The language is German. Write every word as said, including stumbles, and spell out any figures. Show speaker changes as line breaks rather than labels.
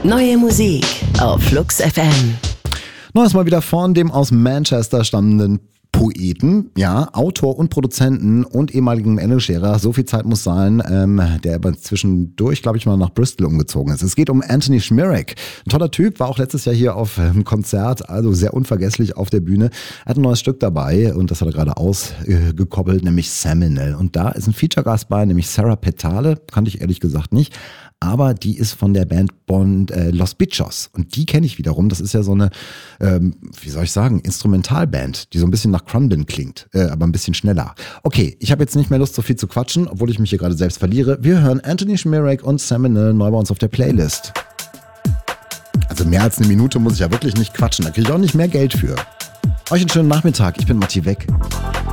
Neue Musik auf Flux F M.
Neues Mal wieder von dem aus Manchester stammenden Poeten, ja, Autor und Produzenten und ehemaligen Engelscherer, so viel Zeit muss sein, ähm, der aber zwischendurch, glaube ich, mal nach Bristol umgezogen ist. Es geht um Anthony Schmirek. Ein toller Typ, war auch letztes Jahr hier auf einem Konzert, also sehr unvergesslich auf der Bühne. Er hat ein neues Stück dabei und das hat er gerade ausgekoppelt, nämlich Seminal. Und da ist ein Feature-Gast bei, nämlich Sarah Petale, kannte ich ehrlich gesagt nicht. Aber die ist von der Band Bond, äh, Los Bichos und die kenne ich wiederum. Das ist ja so eine, ähm, wie soll ich sagen, Instrumentalband, die so ein bisschen nach Crumbin klingt, äh, aber ein bisschen schneller. Okay, ich habe jetzt nicht mehr Lust, so viel zu quatschen, obwohl ich mich hier gerade selbst verliere. Wir hören Anthony Schmirek und Seminal neu bei uns auf der Playlist. Also mehr als eine Minute muss ich ja wirklich nicht quatschen, da kriege ich auch nicht mehr Geld für. Euch einen schönen Nachmittag, ich bin Matti Weg.